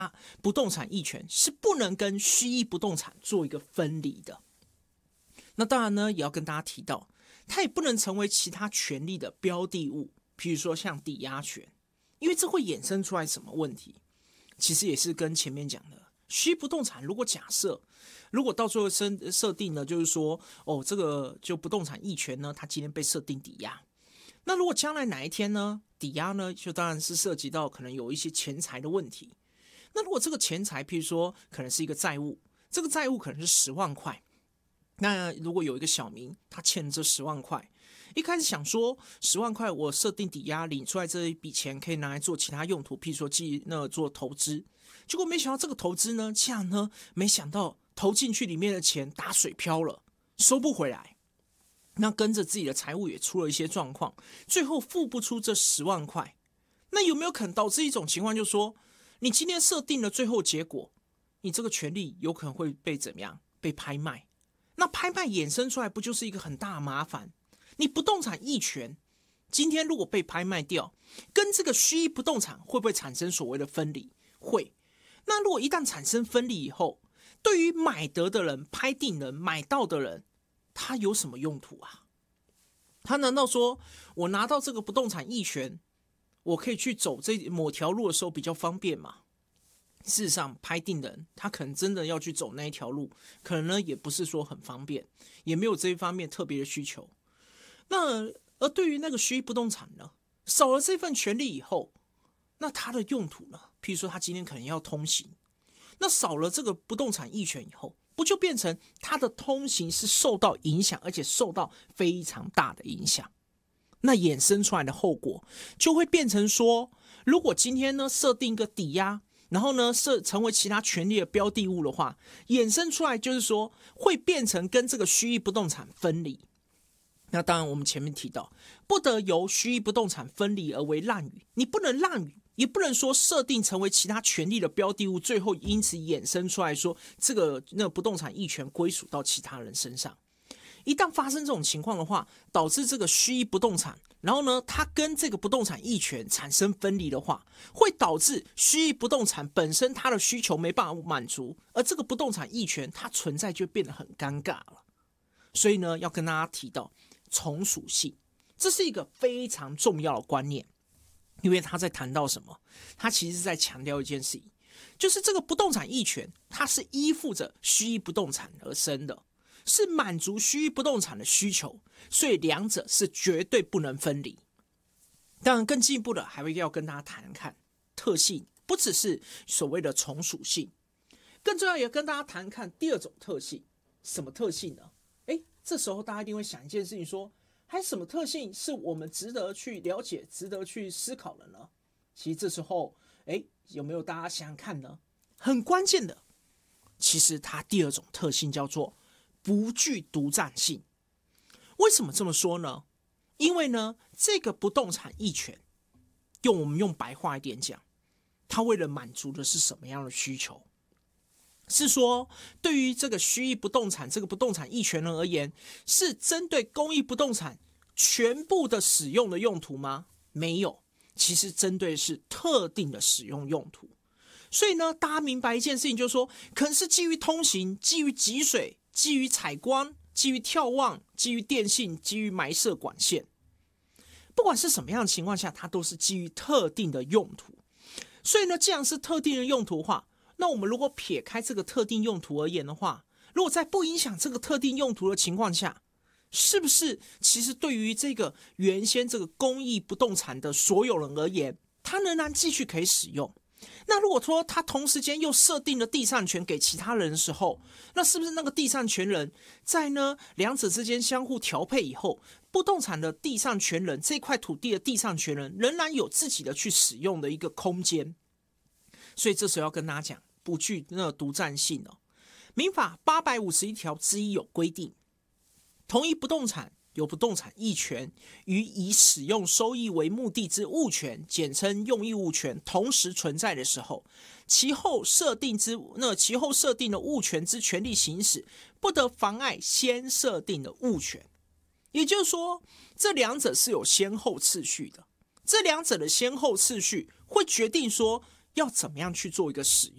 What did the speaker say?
不动产役权是不能跟虚役不动产做一个分离的。那当然呢，也要跟大家提到，它也不能成为其他权利的标的物，譬如说像抵押权，因为这会衍生出来什么问题？其实也是跟前面讲的虚役不动产，如果到最后设定呢，就是说这个就不动产役权呢，它今天被设定抵押，那如果将来哪一天呢，抵押呢，就当然是涉及到可能有一些钱财的问题。那如果这个钱财，譬如说可能是一个债务，这个债务可能是10万块，那如果有一个小民他欠这10万块，一开始想说10万块我设定抵押，领出来这一笔钱可以拿来做其他用途，譬如说做投资，结果没想到这个投资呢，这样呢，没想到投进去里面的钱打水漂了，收不回来，那跟着自己的财务也出了一些状况，最后付不出这10万块，那有没有可能导致一种情况，就是说你今天设定了最后结果，你这个权利有可能会被怎么样？被拍卖。那拍卖衍生出来不就是一个很大的麻烦？你不动产役权今天如果被拍卖掉，跟这个虚役不动产会不会产生所谓的分离？会。那如果一旦产生分离以后，对于买得的人、拍定人、买到的人，他有什么用途啊？他难道说我拿到这个不动产役权，我可以去走这某条路的时候比较方便吗？事实上，拍定人他可能真的要去走那一条路，可能呢也不是说很方便，也没有这一方面特别的需求。那而对于那个虚役不动产呢，少了这份权利以后，那它的用途呢？譬如说他今天可能要通行，那少了这个不动产役权以后，不就变成他的通行是受到影响，而且受到非常大的影响？那衍生出来的后果就会变成说，如果今天呢设定一个抵押，然后呢成为其他权利的标的物的话，衍生出来就是说会变成跟这个虚役不动产分离。那当然我们前面提到，不得由虚役不动产分离而为滥竽，你不能滥竽，也不能说设定成为其他权利的标的物，最后因此衍生出来说那个不动产役权归属到其他人身上。一旦发生这种情况的话，导致这个虚役不动产，然后呢，它跟这个不动产役权产生分离的话，会导致虚役不动产本身它的需求没办法满足，而这个不动产役权它存在就变得很尴尬了。所以呢，要跟大家提到从属性，这是一个非常重要的观念，因为他在谈到什么？他其实是在强调一件事情，就是这个不动产役权，它是依附着虚役不动产而生的。是满足虚役不动产的需求，所以两者是绝对不能分离。当然，更进一步的还会要跟大家谈看特性，不只是所谓的从属性，更重要也跟大家谈看第二种特性。什么特性呢？这时候大家一定会想一件事情说，还有什么特性是我们值得去了解、值得去思考的呢？其实这时候，有没有大家想想看呢？很关键的，其实它第二种特性叫做不具独占性。为什么这么说呢？因为呢，这个不动产役权，我们用白话一点讲，它为了满足的是什么样的需求？是说，对于这个虚役不动产这个不动产役权人而言，是针对公益不动产全部的使用的用途吗？没有，其实针对的是特定的使用用途。所以呢，大家明白一件事情，就是说，可能是基于通行、基于集水、基于采光、基于眺望、基于电信、基于埋设管线，不管是什么样的情况下，它都是基于特定的用途。所以呢，既然是特定的用途的话，那我们如果撇开这个特定用途而言的话，如果在不影响这个特定用途的情况下，是不是其实对于这个原先这个公益不动产的所有人而言，它仍然继续可以使用？那如果说他同时间又设定了地上权给其他人的时候，那是不是那个地上权人在呢两者之间相互调配以后，不动产的地上权人这块土地的地上权人仍然有自己的去使用的一个空间？所以这时候要跟大家讲，不具那个独占性哦。民法851条之一有规定，同一不动产有不动产役权与以使用收益为目的之物权，简称用益物权，同时存在的时候，其后设定的物权之权利行使，不得妨碍先设定的物权。也就是说，这两者是有先后次序的，这两者的先后次序会决定说要怎么样去做一个使